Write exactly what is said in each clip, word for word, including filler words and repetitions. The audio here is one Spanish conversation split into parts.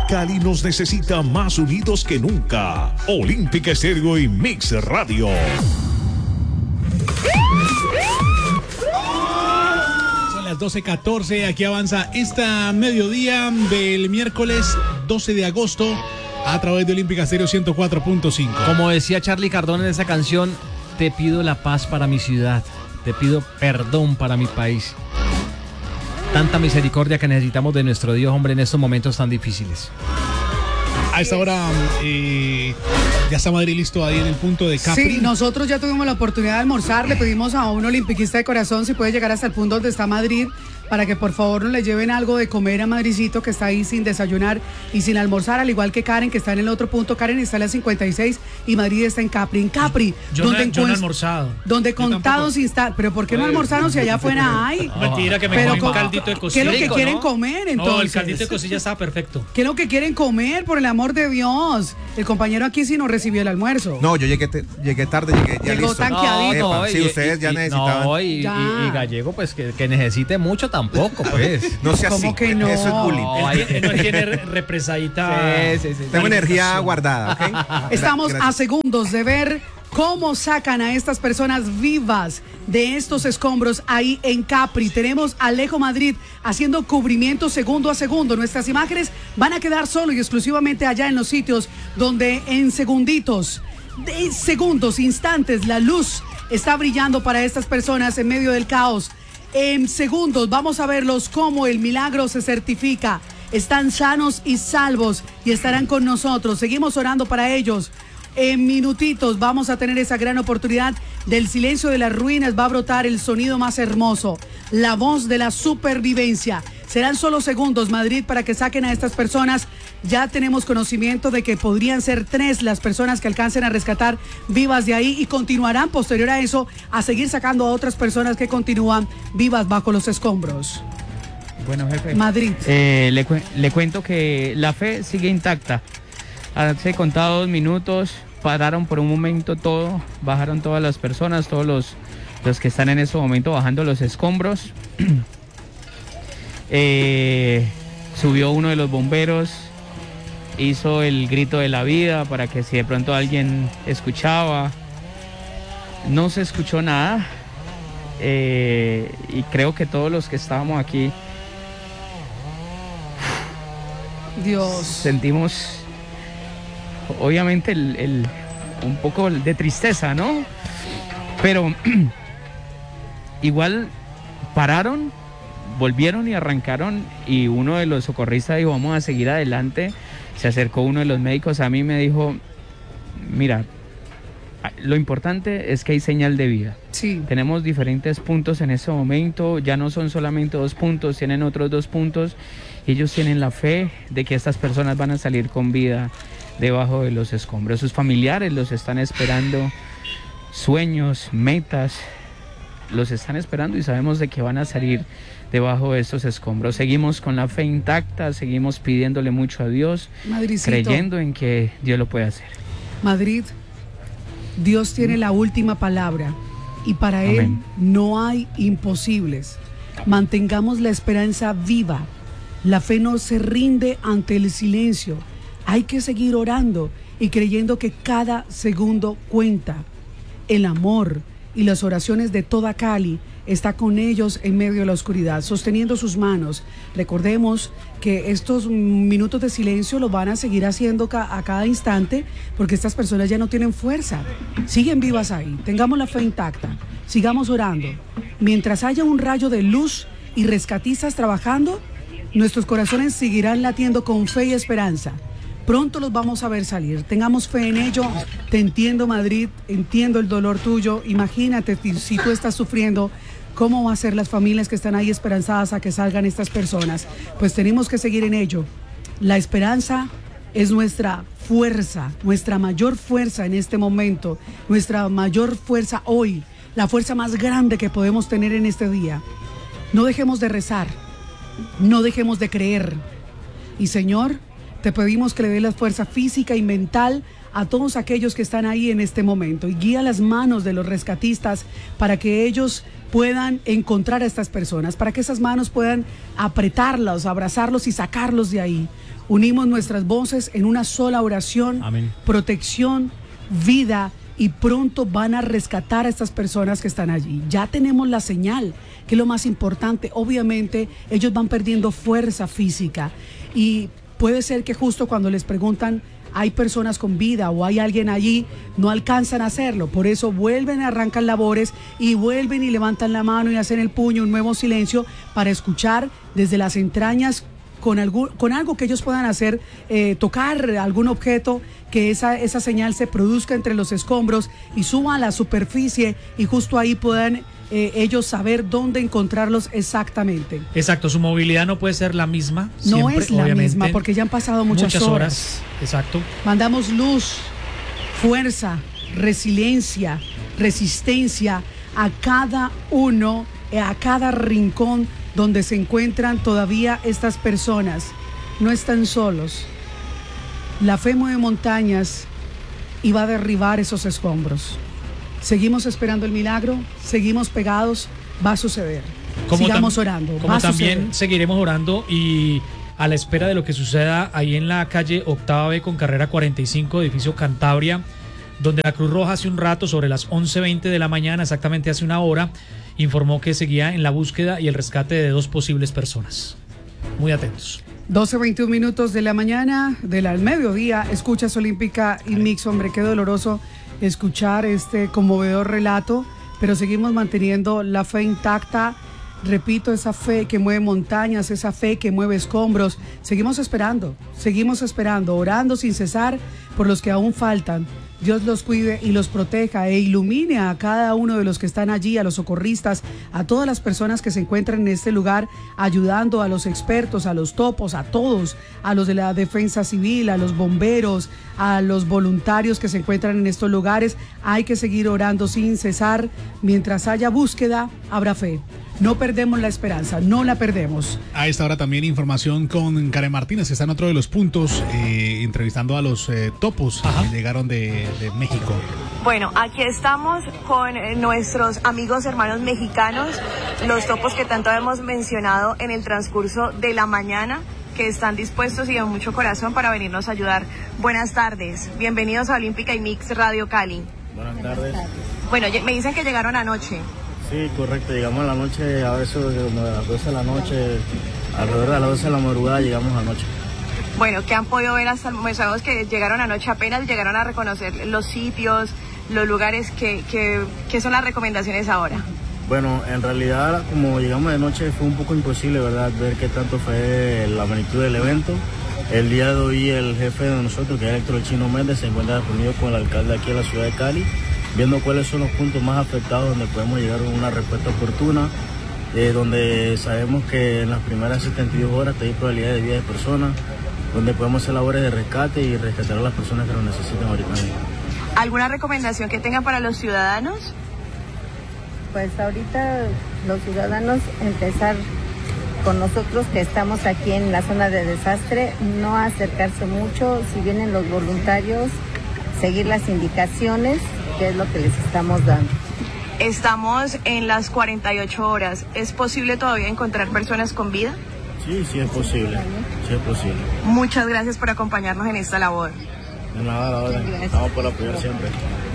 Cali nos necesita más unidos que nunca. Olímpica Estéreo y Mix Radio. Son las doce catorce, aquí avanza esta mediodía del miércoles doce de agosto a través de Olímpica Estéreo ciento cuatro punto cinco. Como decía Charly Cardón en esa canción, te pido la paz para mi ciudad, te pido perdón para mi país. Tanta misericordia que necesitamos de nuestro Dios, hombre, en estos momentos tan difíciles. A esta hora eh, ya está Madrid listo ahí en el punto de Capri. Sí, nosotros ya tuvimos la oportunidad de almorzar. Le pedimos a un olimpiquista de corazón si puede llegar hasta el punto donde está Madrid, para que por favor nos le lleven algo de comer a Madricito, que está ahí sin desayunar y sin almorzar, al igual que Karen, que está en el otro punto. Karen está en la cincuenta y seis y Madrid está en Capri. En Capri, yo, donde no, yo no he almorzado. Donde contados instantes. Pero ¿por qué no almorzaron si allá afuera hay? No, mentira, que me comí un caldito de costilla. ¿Qué es lo que quieren ¿no? comer entonces? No, el caldito de costilla estaba perfecto. ¿Qué es lo que quieren comer, por el amor de Dios? El compañero aquí sí no recibió el almuerzo. No, yo llegué, te, llegué tarde, llegué ya Llegó listo. tanqueadito. No, no, sí, y, ustedes ya y, necesitaban. No, y, Ya. y, y Gallego, pues que, que necesite mucho tampoco, pues. No sea ¿Cómo así, que no? eso es bullying. No, Él, él no tiene represadita. Sí, sí, sí. Tengo energía guardada, ¿ok? Estamos Gracias. a segundos de ver cómo sacan a estas personas vivas de estos escombros ahí en Capri. Tenemos a Alejo Madrid haciendo cubrimiento segundo a segundo. Nuestras imágenes van a quedar solo y exclusivamente allá en los sitios donde en segunditos, de segundos, instantes, la luz está brillando para estas personas en medio del caos. En segundos vamos a verlos cómo el milagro se certifica. Están sanos y salvos y estarán con nosotros. Seguimos orando para ellos. En minutitos vamos a tener esa gran oportunidad. Del silencio de las ruinas va a brotar el sonido más hermoso, la voz de la supervivencia. Serán solo segundos, Madrid, para que saquen a estas personas. Ya tenemos conocimiento de que podrían ser tres las personas que alcancen a rescatar vivas de ahí, y continuarán posterior a eso a seguir sacando a otras personas que continúan vivas bajo los escombros. Bueno, jefe. Madrid. Eh, le, cu- le cuento que la fe sigue intacta. Hace contados minutos pararon por un momento todo, bajaron todas las personas, todos los, los que están en este momento bajando los escombros. eh, subió uno de los bomberos, hizo el grito de la vida para que si de pronto alguien escuchaba. No se escuchó nada. Eh, y creo que todos los que estábamos aquí Dios. sentimos obviamente el, el, un poco de tristeza, ¿no? Pero igual pararon, volvieron y arrancaron, y uno de los socorristas dijo, vamos a seguir adelante. Se acercó uno de los médicos a mí y me dijo, mira, lo importante es que hay señal de vida. Sí. Tenemos diferentes puntos en este momento, ya no son solamente dos puntos, tienen otros dos puntos. Ellos tienen la fe de que estas personas van a salir con vida debajo de los escombros. Sus familiares los están esperando, sueños, metas, los están esperando, y sabemos de que van a salir debajo de estos escombros. Seguimos con la fe intacta, seguimos pidiéndole mucho a Dios, Madridcito. creyendo en que Dios lo puede hacer. Madrid, Dios tiene la última palabra, y para Él Amén. no hay imposibles. Mantengamos la esperanza viva. La fe no se rinde ante el silencio. Hay que seguir orando y creyendo que cada segundo cuenta. El amor y las oraciones de toda Cali está con ellos en medio de la oscuridad, sosteniendo sus manos. Recordemos que estos minutos de silencio lo van a seguir haciendo ca- a cada instante, porque estas personas ya no tienen fuerza. Siguen vivas ahí. Tengamos la fe intacta. Sigamos orando. Mientras haya un rayo de luz y rescatistas trabajando, nuestros corazones seguirán latiendo con fe y esperanza. Pronto los vamos a ver salir. Tengamos fe en ello. Te entiendo, Madrid. Entiendo el dolor tuyo. Imagínate si, si tú estás sufriendo, ¿cómo van a ser las familias que están ahí esperanzadas a que salgan estas personas? Pues tenemos que seguir en ello. La esperanza es nuestra fuerza, nuestra mayor fuerza en este momento, nuestra mayor fuerza hoy, la fuerza más grande que podemos tener en este día. No dejemos de rezar. No dejemos de creer. Y Señor, te pedimos que le dé la fuerza física y mental a todos aquellos que están ahí en este momento y guía las manos de los rescatistas para que ellos puedan encontrar a estas personas, para que esas manos puedan apretarlos, abrazarlos y sacarlos de ahí. Unimos nuestras voces en una sola oración. Amén. Protección, vida, y pronto van a rescatar a estas personas que están allí. Ya tenemos la señal, que es lo más importante. Obviamente ellos van perdiendo fuerza física y puede ser que justo cuando les preguntan hay personas con vida o hay alguien allí, no alcanzan a hacerlo. Por eso vuelven, arrancan labores y vuelven y levantan la mano y hacen el puño, un nuevo silencio para escuchar desde las entrañas con, algún, con algo que ellos puedan hacer, eh, tocar algún objeto, que esa, esa señal se produzca entre los escombros y suba a la superficie y justo ahí puedan eh, ellos saber dónde encontrarlos exactamente. Exacto, su movilidad no puede ser la misma. No siempre, es la misma porque ya han pasado muchas, muchas horas. horas. Exacto. Mandamos luz, fuerza, resiliencia, resistencia a cada uno, a cada rincón donde se encuentran todavía estas personas. No están solos. La fe mueve montañas y va a derribar esos escombros. Seguimos esperando el milagro, seguimos pegados, va a suceder. Como Sigamos tam- orando. Como va a también suceder. seguiremos orando y a la espera de lo que suceda ahí en la calle Octava B con carrera cuarenta y cinco, edificio Cantabria, donde la Cruz Roja hace un rato, sobre las once veinte de la mañana, exactamente hace una hora, informó que seguía en la búsqueda y el rescate de dos posibles personas. Muy atentos. doce veintiún minutos de la mañana, del mediodía, escuchas Olímpica y Mix. Hombre, qué doloroso escuchar este conmovedor relato, pero seguimos manteniendo la fe intacta. Repito, esa fe que mueve montañas, esa fe que mueve escombros. Seguimos esperando, seguimos esperando, orando sin cesar por los que aún faltan. Dios los cuide y los proteja e ilumine a cada uno de los que están allí, a los socorristas, a todas las personas que se encuentran en este lugar, ayudando a los expertos, a los topos, a todos, a los de la defensa civil, a los bomberos, a los voluntarios que se encuentran en estos lugares. Hay que seguir orando sin cesar. Mientras haya búsqueda, habrá fe. No perdemos la esperanza, no la perdemos. A esta hora también información con Karen Martínez, que está en otro de los puntos, eh, entrevistando a los eh, topos Ajá. que llegaron de, de México. Bueno, aquí estamos con eh, nuestros amigos hermanos mexicanos, los topos que tanto hemos mencionado en el transcurso de la mañana, que están dispuestos y de mucho corazón para venirnos a ayudar. Buenas tardes, bienvenidos a Olímpica y Mix Radio Cali. Buenas tardes. Bueno, me dicen que llegaron anoche. Sí, correcto, llegamos a la noche, a eso como de las doce de la noche, alrededor de las doce de la madrugada llegamos anoche. Bueno, ¿qué han podido ver hasta el momento? Sabemos que llegaron anoche, apenas llegaron a reconocer los sitios, los lugares, que, que, ¿qué son las recomendaciones ahora? Bueno, en realidad como llegamos de noche fue un poco imposible, ¿verdad?, ver qué tanto fue la magnitud del evento. El día de hoy el jefe de nosotros, que es Héctor El Chino Méndez, se encuentra reunido con el alcalde aquí de la ciudad de Cali, viendo cuáles son los puntos más afectados donde podemos llegar a una respuesta oportuna, eh, donde sabemos que en las primeras setenta y dos horas hay probabilidad de vida de personas, donde podemos hacer labores de rescate y rescatar a las personas que lo necesitan ahorita mismo. ¿Alguna recomendación que tengan para los ciudadanos? Pues ahorita los ciudadanos empezar con nosotros que estamos aquí en la zona de desastre, no acercarse mucho, si vienen los voluntarios, seguir las indicaciones, que es lo que les estamos dando. Estamos en las cuarenta y ocho horas. ¿Es posible todavía encontrar personas con vida? Sí, sí es posible, sí es posible. Muchas gracias por acompañarnos en esta labor. De nada, la orden. Estamos por apoyar siempre.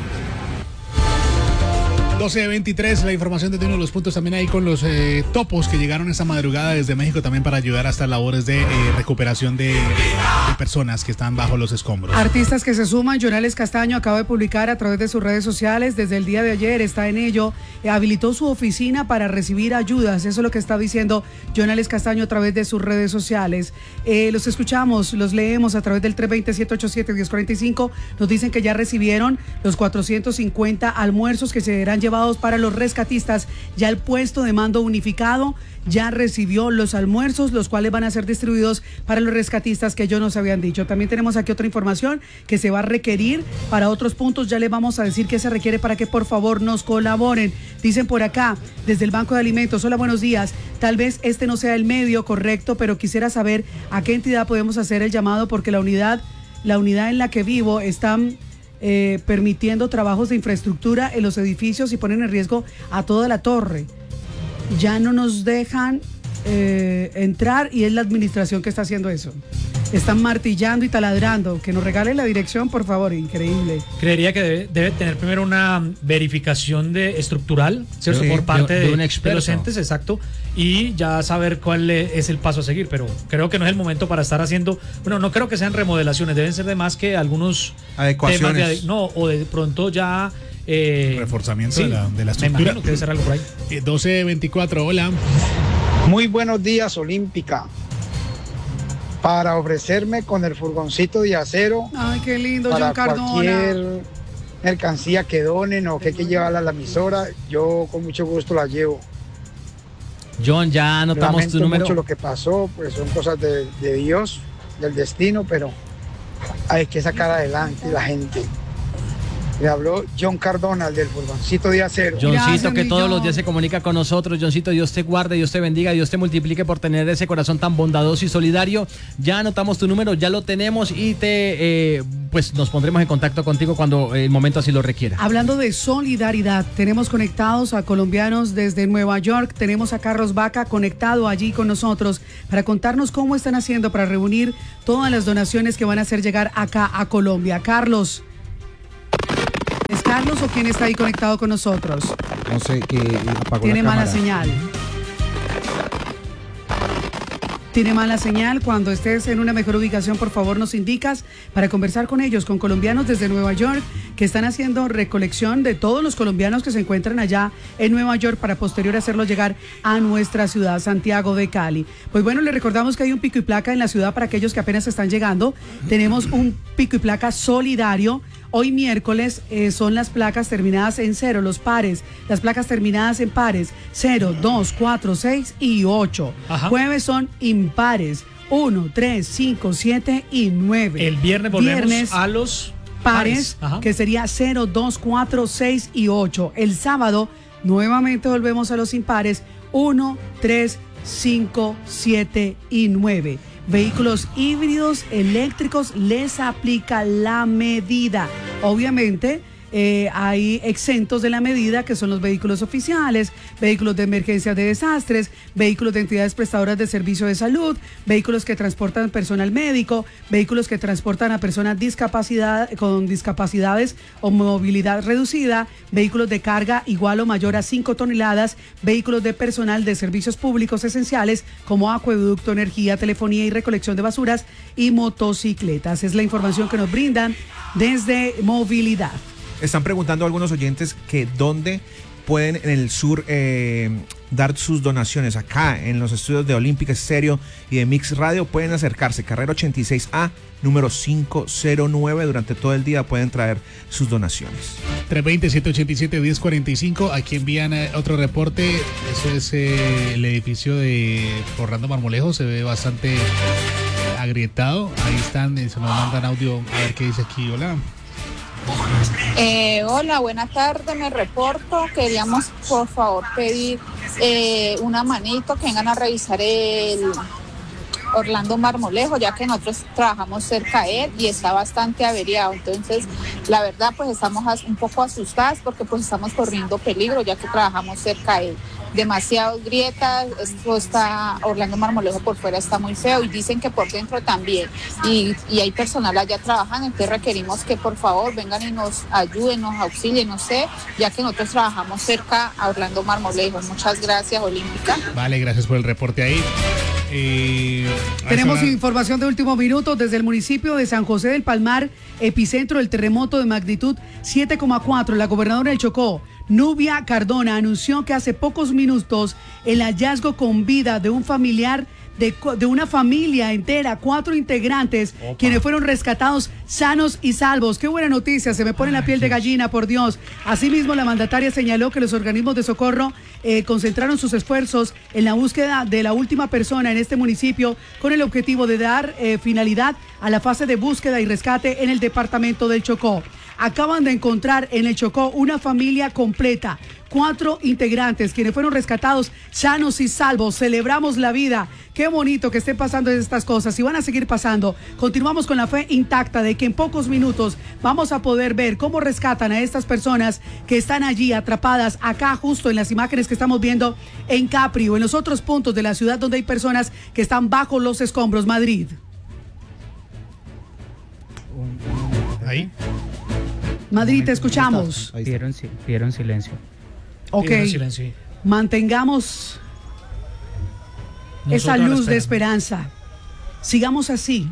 doce veintitrés, la información de uno de los puntos también ahí con los eh, topos que llegaron esta madrugada desde México también para ayudar a estas labores de eh, recuperación de, de personas que están bajo los escombros. Artistas que se suman. Jonales Castaño acaba de publicar a través de sus redes sociales, desde el día de ayer está en ello, eh, habilitó su oficina para recibir ayudas. Eso es lo que está diciendo Jonales Castaño a través de sus redes sociales. Eh, los escuchamos, los leemos a través del tres dos cero, siete ocho siete, uno cero cuatro cinco. Nos dicen que ya recibieron los cuatrocientos cincuenta almuerzos que se serán llevados para los rescatistas. Ya el puesto de mando unificado ya recibió los almuerzos, los cuales van a ser distribuidos para los rescatistas que ellos nos habían dicho. También tenemos aquí otra información que se va a requerir para otros puntos. Ya les vamos a decir qué se requiere para que por favor nos colaboren. Dicen por acá, desde el Banco de Alimentos: hola, buenos días. Tal vez este no sea el medio correcto, pero quisiera saber a qué entidad podemos hacer el llamado, porque la unidad, la unidad en la que vivo está eh, permitiendo trabajos de infraestructura en los edificios y ponen en riesgo a toda la torre. Ya no nos dejan eh, entrar y es la administración que está haciendo eso. Están martillando y taladrando. Que nos regalen la dirección, por favor. Increíble. Creería que debe, debe tener primero una verificación de estructural, ¿cierto? Sí, por parte de, de de, un de experto. los entes, exacto, y ya saber cuál es el paso a seguir. Pero creo que no es el momento para estar haciendo, bueno, no creo que sean remodelaciones, deben ser de más que algunos adecuaciones. temas de, no, o de pronto ya eh, reforzamiento sí, de, la, de la me estructura. imagino que debe ser algo por ahí. Eh, doce veinticuatro, hola. Muy buenos días, Olímpica. Para ofrecerme con el furgoncito de acero. Ay, qué lindo, para John Cardona. Cualquier mercancía que donen o que hay que llevarla a la emisora, yo con mucho gusto la llevo. John, ya anotamos Lamento tu número. mucho lo que pasó, pues son cosas de, de Dios, del destino, pero hay que sacar adelante la gente. Le habló John Cardona, el del furgoncito de acero. Johncito, Gracias, que mi todos John. los días se comunica con nosotros. Johncito, Dios te guarde, Dios te bendiga, Dios te multiplique por tener ese corazón tan bondadoso y solidario. Ya anotamos tu número, ya lo tenemos y te eh, pues nos pondremos en contacto contigo cuando el momento así lo requiera. Hablando de solidaridad, tenemos conectados a colombianos desde Nueva York. Tenemos a Carlos Vaca conectado allí con nosotros para contarnos cómo están haciendo para reunir todas las donaciones que van a hacer llegar acá a Colombia. Carlos. ¿Es Carlos o quién está ahí conectado con nosotros? No sé, que apagó Tiene la mala cámara. señal. Tiene mala señal. Cuando estés en una mejor ubicación, por favor, nos indicas para conversar con ellos, con colombianos desde Nueva York, que están haciendo recolección de todos los colombianos que se encuentran allá en Nueva York para posterior hacerlos llegar a nuestra ciudad, Santiago de Cali. Pues bueno, les recordamos que hay un pico y placa en la ciudad para aquellos que apenas están llegando. Tenemos un pico y placa solidario. Hoy miércoles eh, son las placas terminadas en cero, los pares, las placas terminadas en pares, cero, dos, cuatro, seis y ocho. Ajá. Jueves son impares, uno, tres, cinco, siete y nueve. El viernes volvemos Viernes, a los pares, Ajá. que sería cero, dos, cuatro, seis y ocho. El sábado nuevamente volvemos a los impares, uno, tres, cinco, siete y nueve. Vehículos híbridos eléctricos les aplica la medida. Obviamente eh, hay exentos de la medida, que son los vehículos oficiales, vehículos de emergencia de desastres, vehículos de entidades prestadoras de servicio de salud, vehículos que transportan personal médico, vehículos que transportan a personas discapacidad, con discapacidades o movilidad reducida, vehículos de carga igual o mayor a cinco toneladas, vehículos de personal de servicios públicos esenciales como acueducto, energía, telefonía y recolección de basuras y motocicletas. Es la información que nos brindan desde Movilidad. Están preguntando a algunos oyentes que dónde pueden en el sur eh, dar sus donaciones. Acá en los estudios de Olímpica Estéreo y de Mix Radio pueden acercarse. Carrera ochenta y seis A, número cinco cero nueve. Durante todo el día pueden traer sus donaciones. tres dos cero, siete ocho siete, uno cero cuatro cinco. Aquí envían eh, otro reporte. Eso es eh, el edificio de Orlando Marmolejo. Se ve bastante eh, agrietado. Ahí están, eh, se nos mandan audio. A ver qué dice aquí. Hola. Eh, hola, buenas tardes, me reporto. Queríamos por favor pedir eh, una manito que vengan a revisar el Orlando Marmolejo, ya que nosotros trabajamos cerca de él y está bastante averiado. Entonces, la verdad, pues estamos as- un poco asustadas porque pues estamos corriendo peligro, ya que trabajamos cerca de él. Demasiadas grietas, esto está, Orlando Marmolejo por fuera está muy feo y dicen que por dentro también. Y, y hay personal allá trabajando, entonces requerimos que por favor vengan y nos ayuden, nos auxilien, no sé, ya que nosotros trabajamos cerca a Orlando Marmolejo. Muchas gracias, Olímpica. Vale, gracias por el reporte ahí. Eh, Tenemos hasta- información de último minuto desde el municipio de San José del Palmar, epicentro del terremoto de magnitud siete coma cuatro. La gobernadora del Chocó, Nubia Cardona, anunció que hace pocos minutos el hallazgo con vida de un familiar de, cu- de una familia entera, cuatro integrantes, Opa. quienes fueron rescatados sanos y salvos. Qué buena noticia, se me pone la piel de gallina, por Dios. Asimismo, la mandataria señaló que los organismos de socorro eh, concentraron sus esfuerzos en la búsqueda de la última persona en este municipio con el objetivo de dar eh, finalidad a la fase de búsqueda y rescate en el departamento del Chocó. acaban de encontrar en el Chocó una familia completa. Cuatro integrantes quienes fueron rescatados sanos y salvos. Celebramos la vida. Qué bonito que estén pasando estas cosas y van a seguir pasando. Continuamos con la fe intacta de que en pocos minutos vamos a poder ver cómo rescatan a estas personas que están allí atrapadas acá justo en las imágenes que estamos viendo en Capri o en los otros puntos de la ciudad donde hay personas que están bajo los escombros. Madrid. Ahí. Madrid, te escuchamos. Pidieron, pidieron silencio. Ok, silencio. Mantengamos esa Nosotros luz de esperanza. Sigamos así.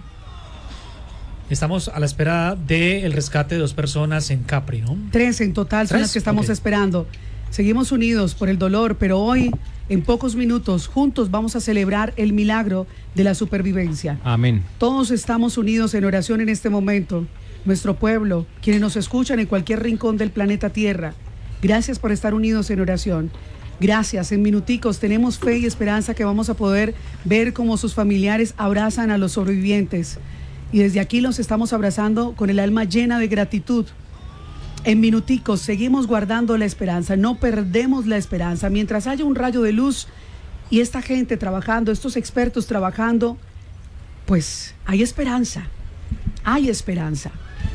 Estamos a la espera del rescate de dos personas en Capri, ¿no? Tres en total son ¿Tres? las que estamos Okay. esperando. Seguimos unidos por el dolor, pero hoy, en pocos minutos, juntos vamos a celebrar el milagro de la supervivencia. Amén. Todos estamos unidos en oración en este momento. Nuestro pueblo, quienes nos escuchan en cualquier rincón del planeta Tierra, gracias por estar unidos en oración. Gracias, en minuticos tenemos fe y esperanza que vamos a poder ver cómo sus familiares abrazan a los sobrevivientes. Y desde aquí los estamos abrazando con el alma llena de gratitud. En minuticos seguimos guardando la esperanza, no perdemos la esperanza. Mientras haya un rayo de luz y esta gente trabajando, estos expertos trabajando, pues hay esperanza, hay esperanza.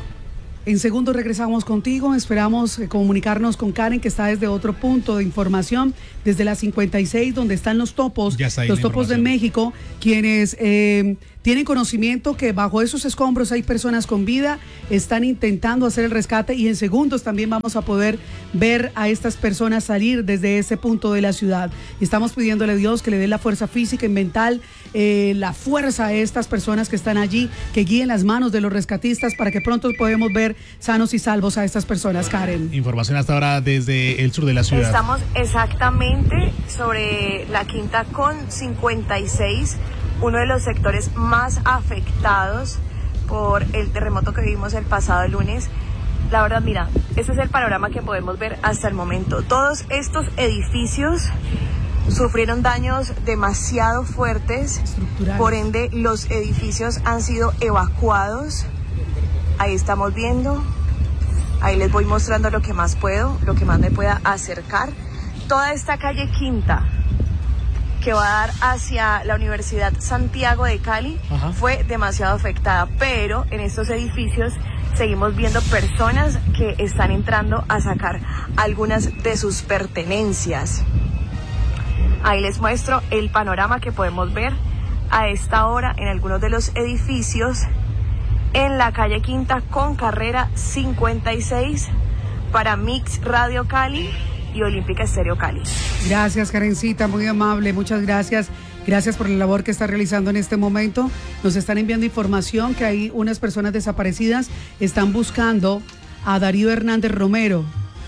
En segundos regresamos contigo, esperamos eh, comunicarnos con Karen, que está desde otro punto de información, desde la cincuenta y seis, donde están los topos, Ya está ahí los la topos de información. México, quienes eh, tienen conocimiento que bajo esos escombros hay personas con vida, están intentando hacer el rescate y en segundos también vamos a poder ver a estas personas salir desde ese punto de la ciudad. Y estamos pidiéndole a Dios que le dé la fuerza física y mental, eh, la fuerza a estas personas que están allí, que guíen las manos de los rescatistas para que pronto podamos ver sanos y salvos a estas personas. Karen. Información hasta ahora desde el sur de la ciudad. Estamos exactamente sobre la Quinta con cincuenta y seis, uno de los sectores más afectados por el terremoto que vivimos el pasado lunes. La verdad, mira, este es el panorama que podemos ver hasta el momento. Todos estos edificios sufrieron daños demasiado fuertes, por ende los edificios han sido evacuados. Ahí estamos viendo, ahí les voy mostrando lo que más puedo, lo que más me pueda acercar. Toda esta calle Quinta, que va a dar hacia la Universidad Santiago de Cali, Ajá. fue demasiado afectada, pero en estos edificios seguimos viendo personas que están entrando a sacar algunas de sus pertenencias. Ahí les muestro el panorama que podemos ver a esta hora en algunos de los edificios en la calle Quinta con carrera cincuenta y seis para Mix Radio Cali y Olímpica Estéreo Cali. Gracias, Karencita, muy amable, muchas gracias. Gracias por la labor que está realizando en este momento. Nos están enviando información que hay unas personas desaparecidas, están buscando a Darío Hernández Romero,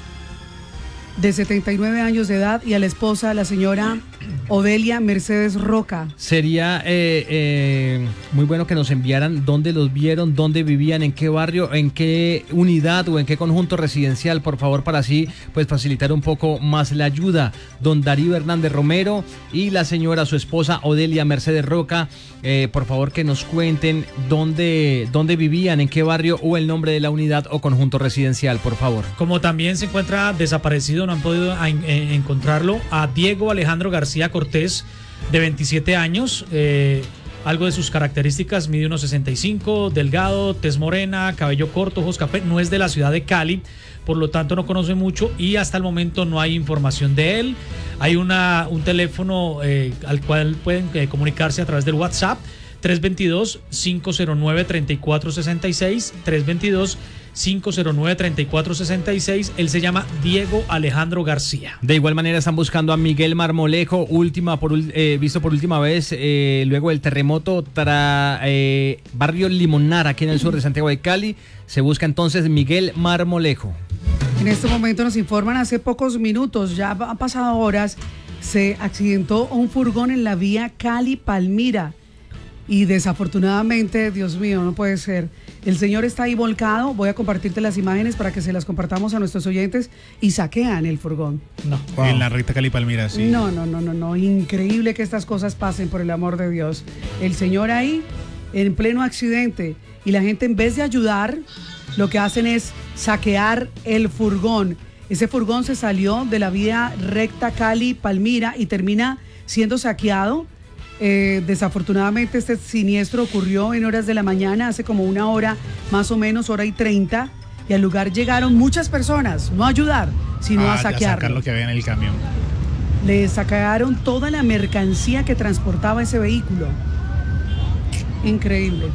de setenta y nueve años de edad, y a la esposa, la señora Odelia Mercedes Roca. Sería eh, eh, muy bueno que nos enviaran dónde los vieron, dónde vivían, en qué barrio, en qué unidad o en qué conjunto residencial, por favor, para así pues facilitar un poco más la ayuda. Don Darío Hernández Romero y la señora, su esposa Odelia Mercedes Roca, eh, por favor que nos cuenten dónde, dónde vivían, en qué barrio o el nombre de la unidad o conjunto residencial, por favor. Como también se encuentra desaparecido, no han podido a, en, encontrarlo, a Diego Alejandro García Cortés, de veintisiete años, eh, algo de sus características: mide uno sesenta y cinco, delgado, tez morena, cabello corto, ojos café, no es de la ciudad de Cali, por lo tanto no conoce mucho y hasta el momento no hay información de él. Hay una, un teléfono eh, al cual pueden eh, comunicarse a través del WhatsApp, tres dos dos, cinco cero nueve, tres cuatro seis seis, tres dos dos, cinco cero nueve, tres cuatro seis seis. Él se llama Diego Alejandro García. De igual manera están buscando a Miguel Marmolejo, última por, eh, visto por última vez eh, luego del terremoto tra, eh, barrio Limonar, aquí en el sur de Santiago de Cali. Se busca entonces Miguel Marmolejo. En este momento nos informan, hace pocos minutos, ya han pasado horas, se accidentó un furgón en la vía Cali-Palmira. Y desafortunadamente, Dios mío, no puede ser. El señor está ahí volcado. Voy a compartirte las imágenes para que se las compartamos a nuestros oyentes. Y saquean el furgón. No, wow. En la recta Cali-Palmira, sí. No, no, no, no, no. Increíble que estas cosas pasen, por el amor de Dios. El señor ahí, en pleno accidente. Y la gente, en vez de ayudar, lo que hacen es saquear el furgón. Ese furgón se salió de la vía recta Cali-Palmira y termina siendo saqueado. Eh, desafortunadamente este siniestro ocurrió en horas de la mañana, hace como una hora, más o menos, hora y treinta, y al lugar llegaron muchas personas, no a ayudar, sino Ah, a ya saquear. sacar lo que había en el camión. Le sacaron toda la mercancía que transportaba ese vehículo. Increíble.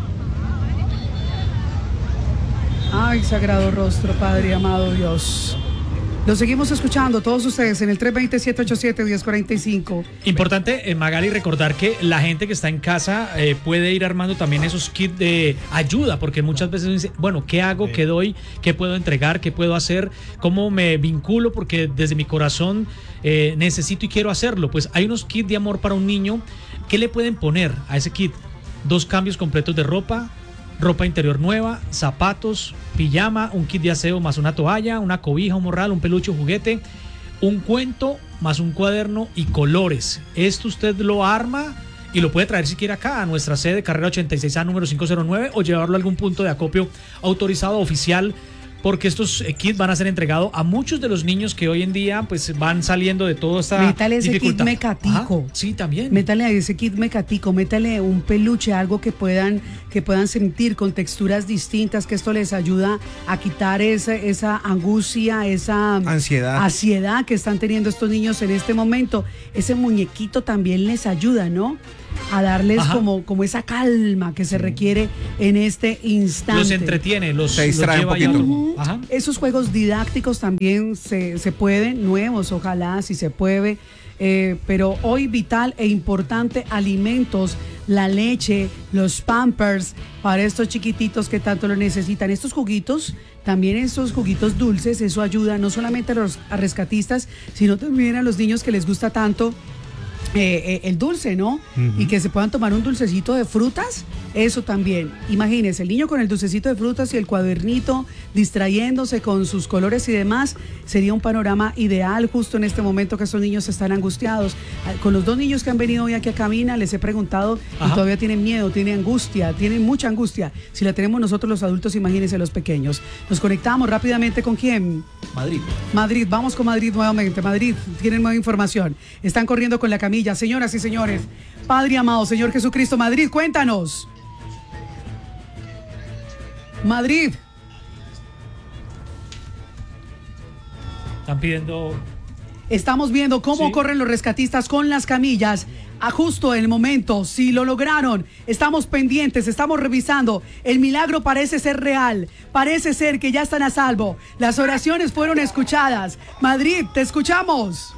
Ay, sagrado rostro, Padre amado Dios. Lo seguimos escuchando todos ustedes en el tres dos cero, siete ocho siete, uno cero cuatro cinco. Importante, eh, Magali, recordar que la gente que está en casa eh, puede ir armando también esos kits de ayuda, porque muchas veces dice, bueno, ¿qué hago? ¿Qué doy? ¿Qué puedo entregar? ¿Qué puedo hacer? ¿Cómo me vinculo? Porque desde mi corazón eh, necesito y quiero hacerlo. Pues hay unos kits de amor para un niño. ¿Qué le pueden poner a ese kit? Dos cambios completos de ropa, ropa interior nueva, zapatos, pijama, un kit de aseo más una toalla, una cobija, un morral, un peluche, un juguete, un cuento más un cuaderno y colores. Esto usted lo arma y lo puede traer si quiere acá a nuestra sede, carrera ochenta y seis A, número quinientos nueve, o llevarlo a algún punto de acopio autorizado oficial, porque estos eh, kits van a ser entregados a muchos de los niños que hoy en día pues van saliendo de toda esta Métale ese dificultad. kit mecatico. Ajá, sí, también. Métale a ese kit mecatico, métale un peluche, algo que puedan, que puedan sentir con texturas distintas, que esto les ayuda a quitar esa, esa angustia, esa Ansiedad. ansiedad que están teniendo estos niños en este momento. Ese muñequito también les ayuda, ¿no? A darles como, como esa calma que se requiere en este instante. Los entretiene, los, Se distrae los un lleva poquito. y- Ujú. Ajá. Esos juegos didácticos también se, se pueden, nuevos, ojalá, si se puede. Eh, pero hoy vital e importante, alimentos, la leche, los Pampers para estos chiquititos que tanto lo necesitan. Estos juguitos, también estos juguitos dulces, eso ayuda no solamente a los a rescatistas, sino también a los niños que les gusta tanto eh, eh, el dulce, ¿no? Ujú. Y que se puedan tomar un dulcecito de frutas, eso también. Imagínense, el niño con el dulcecito de frutas y el cuadernito, distrayéndose con sus colores y demás, sería un panorama ideal justo en este momento que estos niños están angustiados. Ah, Con los dos niños que han venido hoy aquí a Cabina, les he preguntado y Ajá. todavía tienen miedo, tienen angustia, tienen mucha angustia. Si la tenemos nosotros los adultos, imagínense los pequeños. Nos conectamos rápidamente con quién. Madrid. Madrid, vamos con Madrid nuevamente. Madrid, tienen nueva información. Están corriendo con la camilla. Señoras y señores, Padre amado, Señor Jesucristo, Madrid, cuéntanos. Madrid. Están pidiendo. Estamos viendo cómo Sí. corren los rescatistas con las camillas. A justo el momento, si lo lograron, estamos pendientes, estamos revisando. El milagro parece ser real, parece ser que ya están a salvo. Las oraciones fueron escuchadas. Madrid, te escuchamos.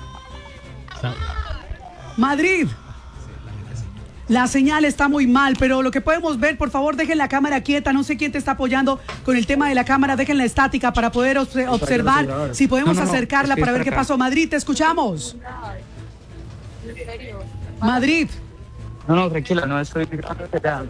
Madrid. La señal está muy mal, pero lo que podemos ver, por favor, dejen la cámara quieta. No sé quién te está apoyando con el tema de la cámara. Dejen la estática para poder obse- observar si podemos No, no, no, acercarla estoy para ver por qué acá. pasó. Madrid, te escuchamos. Madrid. No, no, tranquila, no estoy ya.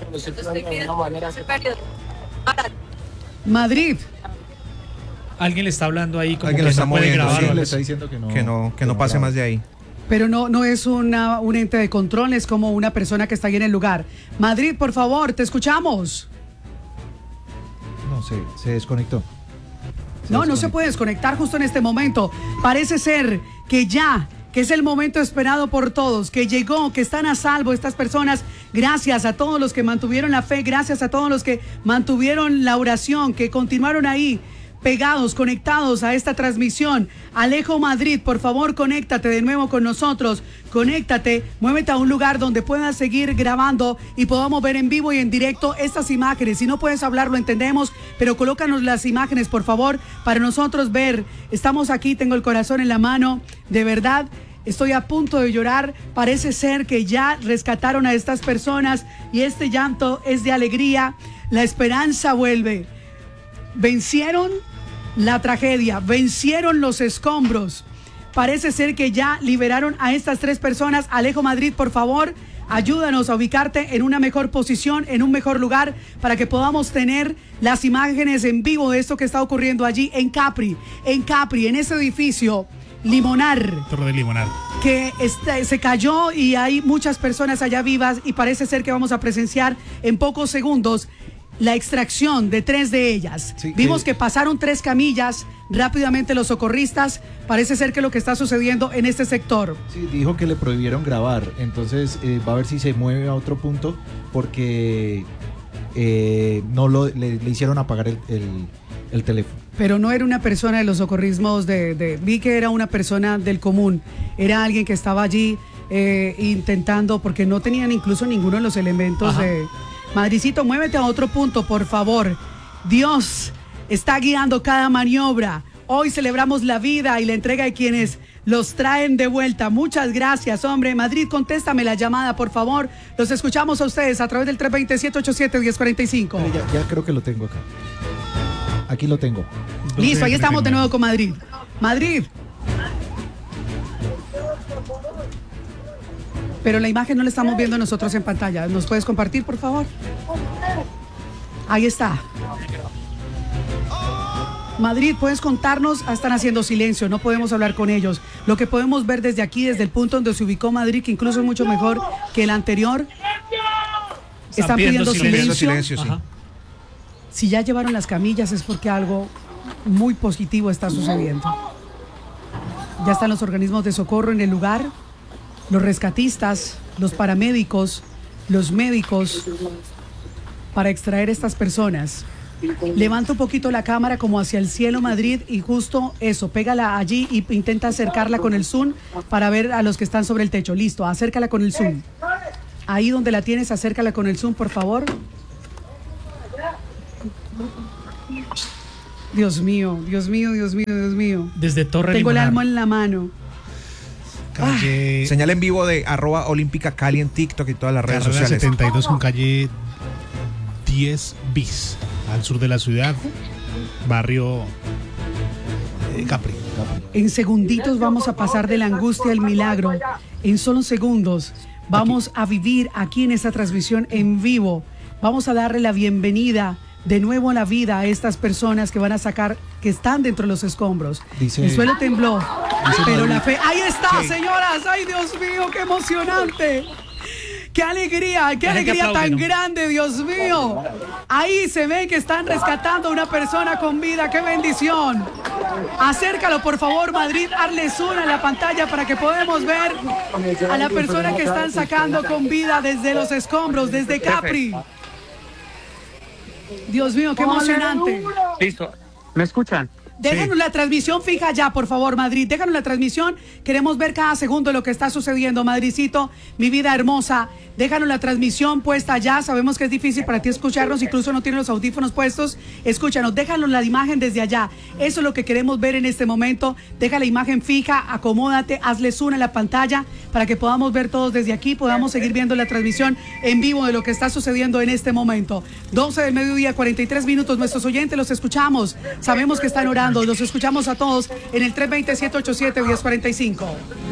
Madrid. Alguien le está hablando ahí como Alguien que lo está no puede moviendo, grabar. sí, o algo le así. está diciendo que no, que no, que no pase más de ahí. Pero no, no es una, un ente de control, es como una persona que está ahí en el lugar. Madrid, por favor, te escuchamos. No, se, se desconectó. No, no se puede desconectar justo en este momento. Parece ser que ya, que es el momento esperado por todos, que llegó, que están a salvo estas personas. Gracias a todos los que mantuvieron la fe, gracias a todos los que mantuvieron la oración, que continuaron ahí, pegados, conectados a esta transmisión. Alejo Madrid, por favor, conéctate de nuevo con nosotros. Conéctate, muévete a un lugar donde puedas seguir grabando y podamos ver en vivo y en directo estas imágenes. Si no puedes hablar, lo entendemos, pero colócanos las imágenes, por favor, para nosotros ver. Estamos aquí, tengo el corazón en la mano, de verdad. Estoy a punto de llorar. Parece ser que ya rescataron a estas personas y este llanto es de alegría. La esperanza vuelve. Vencieron la tragedia, vencieron los escombros. Parece ser que ya liberaron a estas tres personas. Alejo Madrid, por favor, ayúdanos a ubicarte en una mejor posición, en un mejor lugar, para que podamos tener las imágenes en vivo de esto que está ocurriendo allí en Capri, en Capri, en ese edificio Limonar, Torre de Limonar. que este, se cayó y hay muchas personas allá vivas y parece ser que vamos a presenciar en pocos segundos la extracción de tres de ellas. Sí, Vimos eh, que pasaron tres camillas rápidamente los socorristas. Parece ser que lo que está sucediendo en este sector. Sí, dijo que le prohibieron grabar, entonces eh, va a ver si se mueve a otro punto porque eh, no lo, le, le hicieron apagar el, el, el teléfono. Pero no era una persona de los socorrismos de, de... Vi que era una persona del común. Era alguien que estaba allí eh, intentando, porque no tenían incluso ninguno de los elementos. Ajá. de... Madricito, muévete a otro punto, por favor. Dios está guiando cada maniobra. Hoy celebramos la vida y la entrega de quienes los traen de vuelta. Muchas gracias, hombre. Madrid, contéstame la llamada, por favor. Los escuchamos a ustedes a través del tres dos siete, ocho siete, uno cero cuatro cinco. Ya, ya creo que lo tengo acá. Aquí lo tengo. Listo, ahí estamos de nuevo con Madrid. Madrid. Pero la imagen no la estamos viendo nosotros en pantalla. ¿Nos puedes compartir, por favor? Ahí está. Madrid, puedes contarnos. Ah, están haciendo silencio, no podemos hablar con ellos. Lo que podemos ver desde aquí, desde el punto donde se ubicó Madrid, que incluso es mucho mejor que el anterior. Están, están pidiendo, pidiendo silencio. silencio sí. Si ya llevaron las camillas es porque algo muy positivo está sucediendo. Ya están los organismos de socorro en el lugar, los rescatistas, los paramédicos, los médicos, para extraer estas personas. Levanta un poquito la cámara como hacia el cielo, Madrid, y justo eso, pégala allí y intenta acercarla con el zoom para ver a los que están sobre el techo. Listo, acércala con el zoom. Ahí donde la tienes, acércala con el zoom, por favor. Dios mío, Dios mío, Dios mío, Dios mío. Desde Torre Tengo Limonar. el alma en la mano. Calle... Ah. Señal en vivo de arroba Olímpica Cali en TikTok y todas las redes Carrera sociales. setenta y dos con calle diez bis, al sur de la ciudad, barrio eh, Capri. En segunditos vamos a pasar de la angustia al milagro. En solo segundos vamos a vivir aquí en esta transmisión en vivo. Vamos a darle la bienvenida de nuevo a la vida a estas personas que van a sacar, que están dentro de los escombros. Dice, el suelo tembló, pero Madrid. la fe... ¡Ahí está, sí. señoras! ¡Ay, Dios mío, qué emocionante! ¡Qué alegría! ¡Qué alegría aplaude, tan ¿no? grande, Dios mío! Ahí se ve que están rescatando a una persona con vida. ¡Qué bendición! Acércalo, por favor, Madrid. Hazle zoom a la pantalla para que podamos ver a la persona que están sacando con vida desde los escombros, desde Capri. Dios mío, qué emocionante. Listo, ¿me escuchan? Déjanos Sí. la transmisión fija ya, por favor, Madrid. Déjanos la transmisión. Queremos ver cada segundo lo que está sucediendo, Madricito, mi vida hermosa. Déjanos la transmisión puesta ya. Sabemos que es difícil para ti escucharnos, incluso no tienes los audífonos puestos. Escúchanos, déjanos la imagen desde allá. Eso es lo que queremos ver en este momento. Deja la imagen fija, acomódate, hazle zoom en la pantalla para que podamos ver todos desde aquí, podamos seguir viendo la transmisión en vivo de lo que está sucediendo en este momento. doce del mediodía, cuarenta y tres minutos. Nuestros oyentes los escuchamos. Sabemos que están orando. Los escuchamos a todos en el tres dos siete, ocho siete, uno cero cuatro cinco.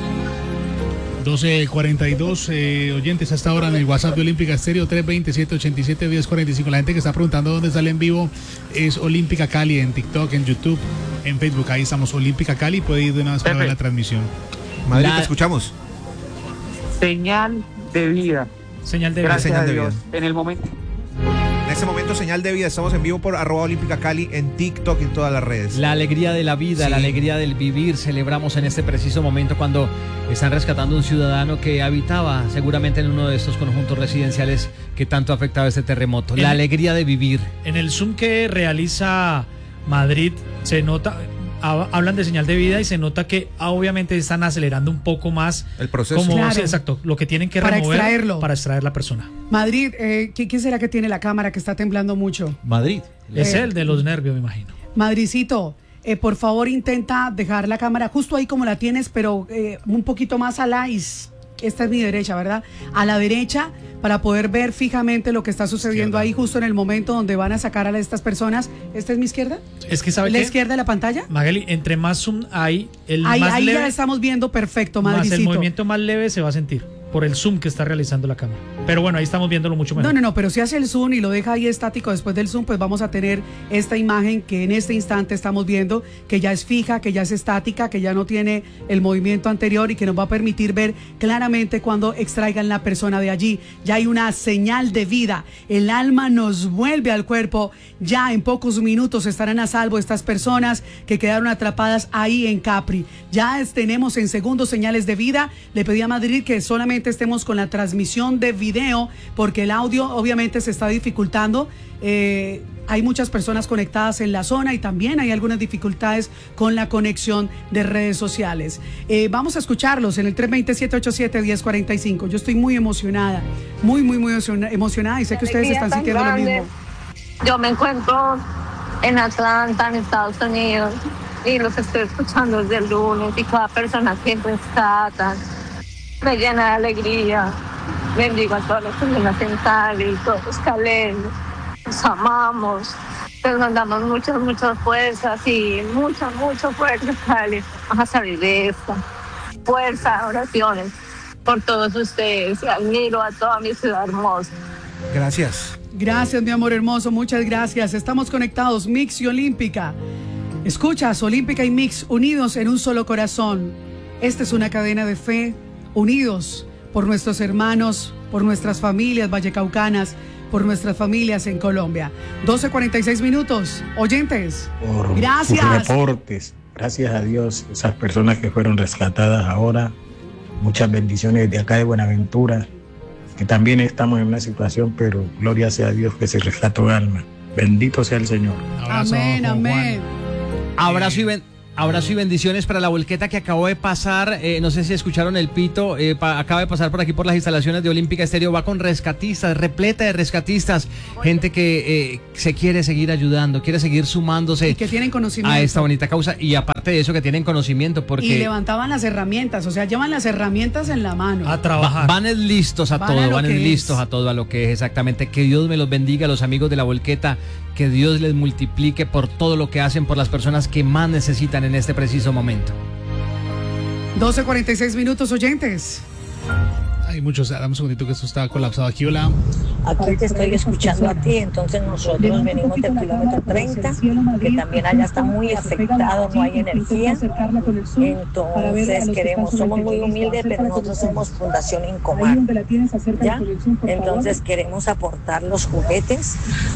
doce cuarenta y dos eh, oyentes hasta ahora en el WhatsApp de Olímpica Estéreo tres dos siete, ocho siete, uno cero cuatro cinco. La gente que está preguntando dónde sale en vivo es Olímpica Cali en TikTok, en YouTube, en Facebook. Ahí estamos, Olímpica Cali. Puede ir de una vez para ver la transmisión. Madrid, La- te escuchamos. Señal de vida. Señal de vida. Gracias Señal a de Dios. vida. En el momento. En este momento, señal de vida. Estamos en vivo por arroba Olímpica Cali en TikTok y en todas las redes. La alegría de la vida, Sí. la alegría del vivir, celebramos en este preciso momento cuando están rescatando un ciudadano que habitaba seguramente en uno de estos conjuntos residenciales que tanto ha afectado este terremoto. La En- alegría de vivir. En el Zoom que realiza Madrid se nota, ha- hablan de señal de vida y se nota que ah, obviamente están acelerando un poco más El proceso. como Claro. sí, exacto, lo que tienen que Para remover extraerlo. para extraer la persona. Madrid, eh, ¿qui- ¿quién será que tiene la cámara que está temblando mucho? Madrid. Es Eh. el de los nervios, me imagino. Madricito, eh, por favor intenta dejar la cámara justo ahí como la tienes, pero eh, un poquito más a la is- esta es mi derecha, ¿verdad? A la derecha para poder ver fijamente lo que está sucediendo Izquierda. ahí justo en el momento donde van a sacar a estas personas. ¿Esta es mi izquierda? Es que sabe ¿La qué? izquierda de la pantalla? Magali, entre más zoom hay, el Ahí, más ahí ya leve, la estamos viendo perfecto, más Madricito. el movimiento más leve se va a sentir por el zoom que está realizando la cámara. Pero bueno, ahí estamos viéndolo mucho mejor. No, no, no, pero si hace el zoom y lo deja ahí estático después del zoom, pues vamos a tener esta imagen que en este instante estamos viendo, que ya es fija, que ya es estática, que ya no tiene el movimiento anterior y que nos va a permitir ver claramente cuando extraigan la persona de allí. Ya hay una señal de vida, el alma nos vuelve al cuerpo, ya en pocos minutos estarán a salvo estas personas que quedaron atrapadas ahí en Capri. Ya es, tenemos en segundos señales de vida. Le pedí a Madrid que solamente estemos con la transmisión de video porque el audio obviamente se está dificultando. Eh, hay muchas personas conectadas en la zona y también hay algunas dificultades con la conexión de redes sociales. Eh, vamos a escucharlos en el tres dos cero, siete ocho siete, uno cero cuatro cinco. Yo estoy muy emocionada, muy, muy, muy emocionada y sé que ustedes están sintiendo lo mismo. Yo me encuentro en Atlanta, en Estados Unidos, y los estoy escuchando desde el lunes y cada persona que rescatan me llena de alegría. Bendigo a todos los que me hacen Cali, todos los caleños, los amamos, les mandamos muchas, muchas fuerzas y mucha, mucha fuerza, Cali. Vamos a salir de esta. Fuerza, oraciones por todos ustedes y admiro a toda mi ciudad hermosa. Gracias. Gracias, mi amor hermoso, muchas gracias. Estamos conectados, Mix y Olímpica. Escuchas, Olímpica y Mix, unidos en un solo corazón. Esta es una cadena de fe, unidos por nuestros hermanos, por nuestras familias vallecaucanas, por nuestras familias en Colombia. doce cuarenta y seis minutos. Oyentes, por gracias. Sus reportes. Gracias a Dios, esas personas que fueron rescatadas ahora. Muchas bendiciones de acá de Buenaventura, que también estamos en una situación, pero gloria sea a Dios que se rescató alma. Bendito sea el Señor. Abrazo, amén, amén. Abrazo y ben... Abrazo y bendiciones para la volqueta que acabó de pasar, eh, no sé si escucharon el pito, eh, pa, acaba de pasar por aquí por las instalaciones de Olímpica Estéreo, va con rescatistas, repleta de rescatistas, gente que eh, se quiere seguir ayudando, quiere seguir sumándose y que tienen conocimiento a esta bonita causa, y aparte de eso que tienen conocimiento, porque... Y levantaban las herramientas, o sea, llevan las herramientas en la mano. A trabajar. Va, van listos a van todo, a van listos a todo, a lo que es exactamente. Que Dios me los bendiga a los amigos de la volqueta, que Dios les multiplique por todo lo que hacen por las personas que más necesitan en este preciso momento. doce cuarenta y seis minutos, oyentes. Hay muchos, dame un segundito que esto está colapsado aquí, hola. Aquí te estoy escuchando a ti, entonces nosotros venimos del kilómetro treinta, que también allá está muy afectado, no hay energía, entonces queremos, somos muy humildes, pero nosotros somos Fundación Incomar, ¿ya? Entonces queremos aportar los juguetes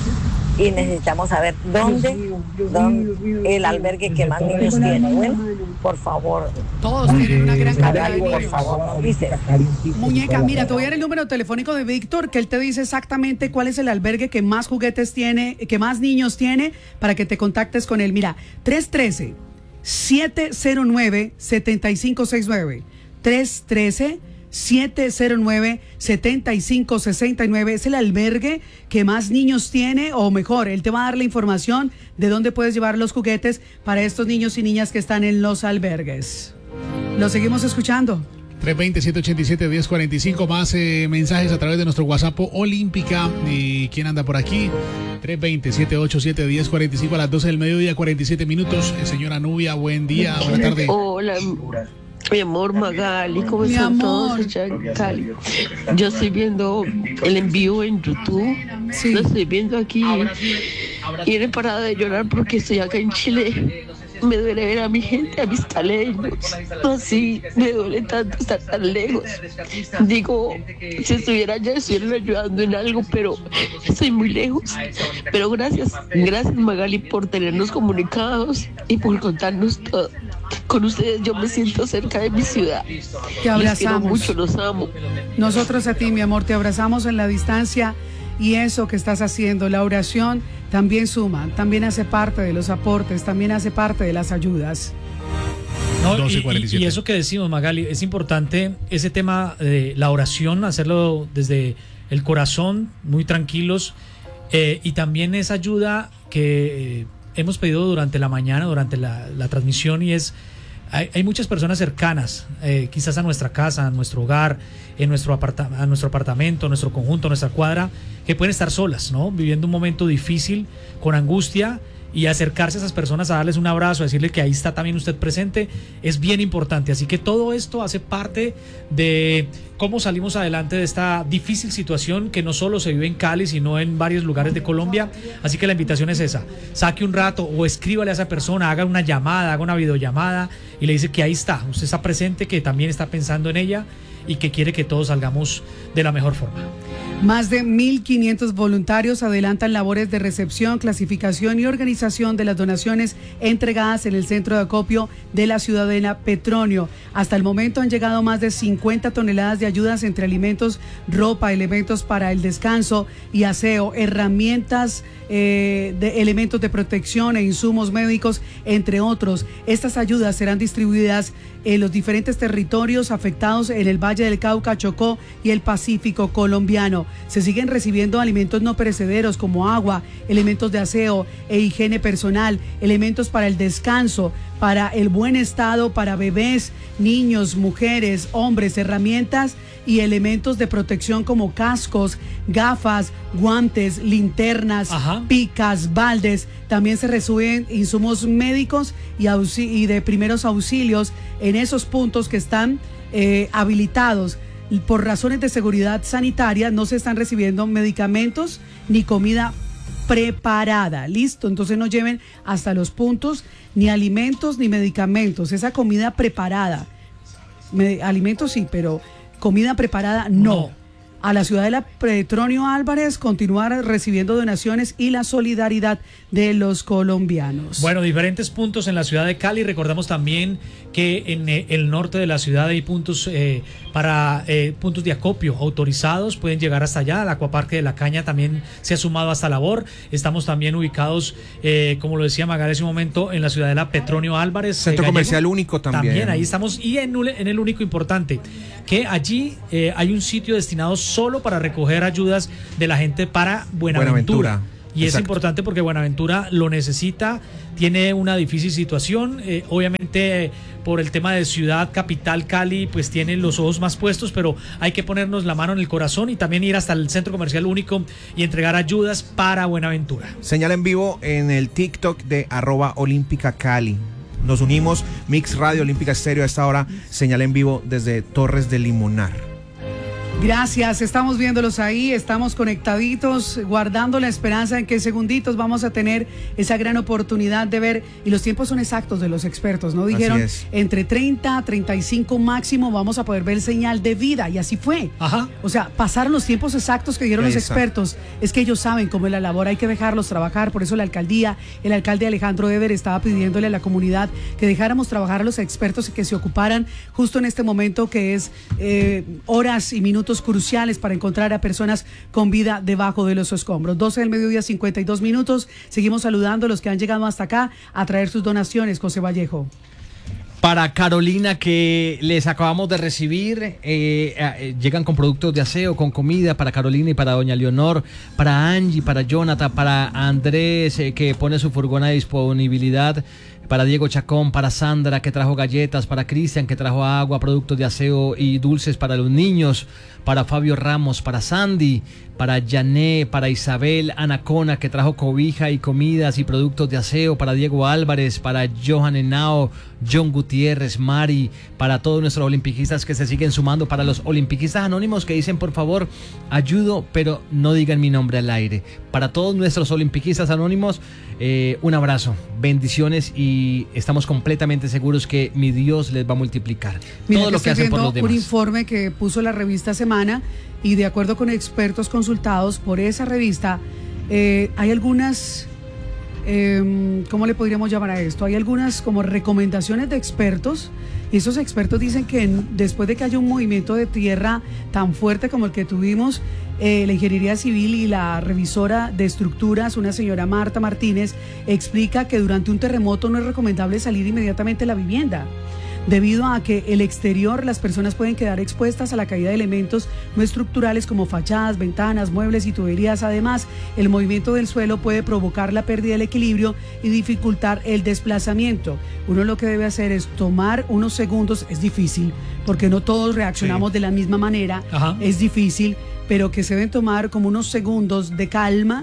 y necesitamos saber dónde, dónde el albergue que más niños tiene. Bueno, por favor. Todos tienen una gran cantidad de niños. Por favor, nos dice. Muñeca, mira, te voy a dar el número telefónico de Víctor, que él te dice exactamente cuál es el albergue que más juguetes tiene, que más niños tiene, para que te contactes con él. Mira, tres uno tres, siete cero nueve, siete cinco seis nueve. tres uno tres, siete cero nueve, siete cinco seis nueve es el albergue que más niños tiene, o mejor, él te va a dar la información de dónde puedes llevar los juguetes para estos niños y niñas que están en los albergues. Lo seguimos escuchando. tres dos cero, siete ocho siete, uno cero cuatro cinco, más eh, mensajes a través de nuestro WhatsApp Olímpica. ¿Y quién anda por aquí? tres dos cero, siete ocho siete, uno cero cuatro cinco a las doce del mediodía, cuarenta y siete minutos. Eh, señora Nubia, buen día, buena tarde. Hola, mi amor Magali, ¿cómo Mi están amor. todos allá en Cali? Yo estoy viendo el envío en YouTube, sí. Lo estoy viendo aquí y no he parado de llorar porque estoy acá en Chile. Me duele ver a mi gente, a mis caleños. Así, me duele tanto estar tan lejos. Digo, si estuviera allá, estuvieran ayudando en algo, pero estoy muy lejos. Pero gracias, gracias Magali por tenernos comunicados y por contarnos todo. Con ustedes yo me siento cerca de mi ciudad. Te abrazamos. Les quiero mucho, los amo. Nosotros a ti, mi amor, te abrazamos en la distancia, y eso que estás haciendo, la oración, también suma, también hace parte de los aportes, también hace parte de las ayudas. No, y, y, y eso que decimos, Magali, es importante ese tema de la oración, hacerlo desde el corazón, muy tranquilos, eh, y también esa ayuda que eh, hemos pedido durante la mañana, durante la, la transmisión, y es, hay, hay muchas personas cercanas, eh, quizás a nuestra casa, a nuestro hogar, en nuestro aparta, a nuestro apartamento, nuestro conjunto, nuestra cuadra, que pueden estar solas, ¿no? Viviendo un momento difícil, con angustia, y acercarse a esas personas a darles un abrazo, a decirle que ahí está también usted presente, es bien importante. Así que todo esto hace parte de cómo salimos adelante de esta difícil situación que no solo se vive en Cali, sino en varios lugares de Colombia. Así que la invitación es esa: saque un rato o escríbale a esa persona, haga una llamada, haga una videollamada y le dice que ahí está, usted está presente, que también está pensando en ella y que quiere que todos salgamos de la mejor forma. Más de mil quinientos voluntarios adelantan labores de recepción, clasificación y organización de las donaciones entregadas en el centro de acopio de la Ciudadela Petronio. Hasta el momento han llegado más de cincuenta toneladas de ayudas entre alimentos, ropa, elementos para el descanso y aseo, herramientas, eh, de elementos de protección e insumos médicos, entre otros. Estas ayudas serán distribuidas en los diferentes territorios afectados en el Valle del Cauca, Chocó y el Pacífico colombiano. Se siguen recibiendo alimentos no perecederos como agua, elementos de aseo e higiene personal, elementos para el descanso, para el buen estado, para bebés, niños, mujeres, hombres, herramientas y elementos de protección como cascos, gafas, guantes, linternas, Ajá. picas, baldes. También se reciben insumos médicos y, y de primeros auxilios en esos puntos que están eh, habilitados. Por razones de seguridad sanitaria no se están recibiendo medicamentos ni comida preparada. Listo, entonces no lleven hasta los puntos ni alimentos ni medicamentos. Esa comida preparada, me, alimentos sí, pero comida preparada no. no. A la Ciudadela Petronio Álvarez continuar recibiendo donaciones y la solidaridad de los colombianos. Bueno, diferentes puntos en la ciudad de Cali. Recordamos también que en eh, el norte de la ciudad hay puntos eh, para eh, puntos de acopio autorizados, pueden llegar hasta allá. El Acuaparque de la Caña también se ha sumado a esta labor. Estamos también ubicados, eh, como lo decía Magal hace un momento, en la Ciudadela Petronio Álvarez. Centro eh, Comercial Único también. También, ahí estamos. Y en, en el único importante, que allí eh, hay un sitio destinado solo para recoger ayudas de la gente para Buenaventura. Buenaventura. Y Exacto. es importante porque Buenaventura lo necesita, tiene una difícil situación, eh, obviamente eh, por el tema de ciudad, capital, Cali, pues tienen los ojos más puestos, pero hay que ponernos la mano en el corazón y también ir hasta el Centro Comercial Único y entregar ayudas para Buenaventura. Señal en vivo en el TikTok de arroba Olímpica Cali. Nos unimos, Mix Radio Olímpica Estéreo a esta hora, señal en vivo desde Torres de Limonar. Gracias, estamos viéndolos ahí, estamos conectaditos, guardando la esperanza en que en segunditos vamos a tener esa gran oportunidad de ver, y los tiempos son exactos de los expertos, ¿no? Dijeron entre treinta a treinta y cinco máximo vamos a poder ver señal de vida, y así fue. Ajá. O sea, pasaron los tiempos exactos que dieron Exacto. los expertos. Es que ellos saben cómo es la labor, hay que dejarlos trabajar. Por eso la alcaldía, el alcalde Alejandro Eber estaba pidiéndole a la comunidad que dejáramos trabajar a los expertos y que se ocuparan justo en este momento que es eh, horas y minutos cruciales para encontrar a personas con vida debajo de los escombros. doce del mediodía, cincuenta y dos minutos. Seguimos saludando a los que han llegado hasta acá a traer sus donaciones. José Vallejo. Para Carolina, que les acabamos de recibir, eh, eh, llegan con productos de aseo, con comida para Carolina y para doña Leonor, para Angie, para Jonathan, para Andrés, eh, que pone su furgón a disponibilidad, para Diego Chacón, para Sandra, que trajo galletas, para Cristian, que trajo agua, productos de aseo y dulces para los niños, para Fabio Ramos, para Sandy, para Yané, para Isabel Anacona, que trajo cobija y comidas y productos de aseo, para Diego Álvarez, para Johan Henao, John Gutiérrez, Mari, para todos nuestros olimpiquistas que se siguen sumando, para los olimpiquistas anónimos que dicen, por favor, ayudo, pero no digan mi nombre al aire. Para todos nuestros olimpiquistas anónimos, eh, un abrazo, bendiciones, y estamos completamente seguros que mi Dios les va a multiplicar. Mira, todo que lo que hacen por los demás. Un informe que puso la revista Semana, y de acuerdo con expertos consultados por esa revista, eh, hay algunas, eh, ¿cómo le podríamos llamar a esto? Hay algunas como recomendaciones de expertos, y esos expertos dicen que en, después de que haya un movimiento de tierra tan fuerte como el que tuvimos, eh, la Ingeniería Civil y la revisora de estructuras, una señora Marta Martínez, explica que durante un terremoto no es recomendable salir inmediatamente de la vivienda, debido a que el exterior, las personas pueden quedar expuestas a la caída de elementos no estructurales como fachadas, ventanas, muebles y tuberías. Además, el movimiento del suelo puede provocar la pérdida del equilibrio y dificultar el desplazamiento. Uno lo que debe hacer es tomar unos segundos, es difícil, porque no todos reaccionamos sí. de la misma manera, Ajá. es difícil, pero que se deben tomar como unos segundos de calma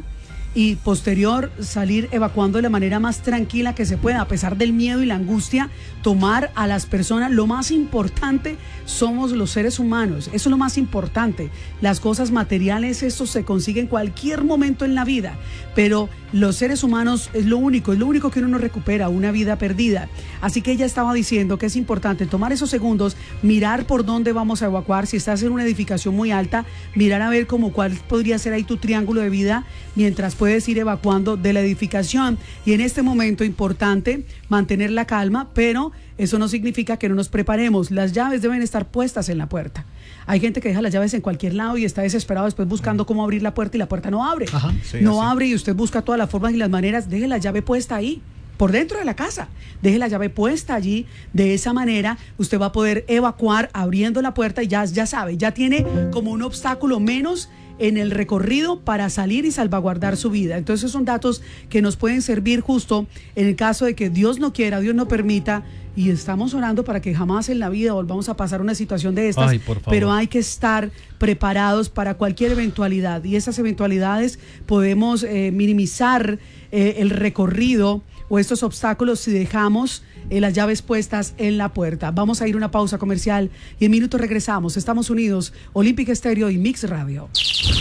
y posterior salir evacuando de la manera más tranquila que se pueda, a pesar del miedo y la angustia, tomar a las personas. Lo más importante somos los seres humanos, eso es lo más importante. Las cosas materiales, esto se consigue en cualquier momento en la vida, pero los seres humanos es lo único, es lo único que uno no recupera, una vida perdida. Así que ella estaba diciendo que es importante tomar esos segundos, mirar por dónde vamos a evacuar. Si estás en una edificación muy alta, mirar a ver como cuál podría ser ahí tu triángulo de vida mientras puedes ir evacuando de la edificación. Y en este momento importante mantener la calma, pero eso no significa que no nos preparemos. Las llaves deben estar puestas en la puerta. Hay gente que deja las llaves en cualquier lado y está desesperado después buscando cómo abrir la puerta y la puerta no abre. Ajá, sí, no así. abre y usted busca todas las formas y las maneras. Deje la llave puesta ahí, por dentro de la casa. Deje la llave puesta allí. De esa manera usted va a poder evacuar abriendo la puerta y ya, ya sabe, ya tiene como un obstáculo menos en el recorrido para salir y salvaguardar su vida. Entonces son datos que nos pueden servir justo en el caso de que Dios no quiera, Dios no permita, y estamos orando para que jamás en la vida volvamos a pasar una situación de estas. Ay, por favor. Pero hay que estar preparados para cualquier eventualidad, y esas eventualidades podemos eh, minimizar eh, el recorrido o estos obstáculos si dejamos eh, las llaves puestas en la puerta. Vamos a ir a una pausa comercial y en minutos regresamos. Estamos unidos, Olímpica Estéreo y Mix Radio.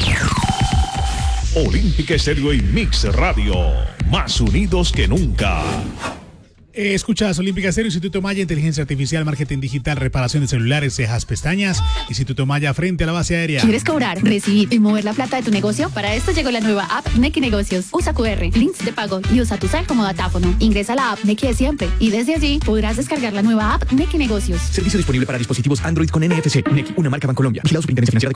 Olímpica Estéreo y Mix Radio, más unidos que nunca. Eh, escuchas Olímpica Estéreo, Instituto Maya, Inteligencia Artificial, Marketing Digital, Reparación de Celulares, Cejas, Pestañas, Instituto Maya frente a la base aérea. ¿Quieres cobrar, recibir y mover la plata de tu negocio? Para esto llegó la nueva app Nequi Negocios. Usa Q R, links de pago y usa tu cel como datáfono. Ingresa a la app Nequi de siempre y desde allí podrás descargar la nueva app Nequi Negocios. Servicio disponible para dispositivos Android con N F C. Nequi, una marca Bancolombia. Vigilado Superintendencia Financiera de